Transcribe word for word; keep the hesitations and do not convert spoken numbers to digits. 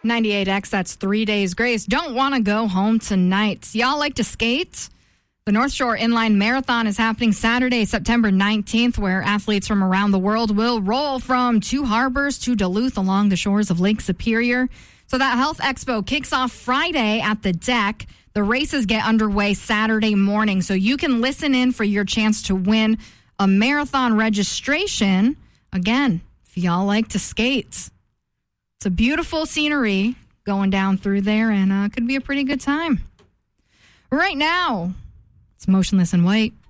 ninety-eight X, that's three days grace. Don't want to go home tonight. Y'all like to skate? The North Shore Inline Marathon is happening Saturday, September nineteenth, where athletes from around the world will roll from Two Harbors to Duluth along the shores of Lake Superior. So that Health Expo kicks off Friday at the deck. The races get underway Saturday morning, so you can listen in for your chance to win a marathon registration. Again, if y'all like to skate. It's a beautiful scenery going down through there, and uh, could be a pretty good time. Right now, it's Motionless in White.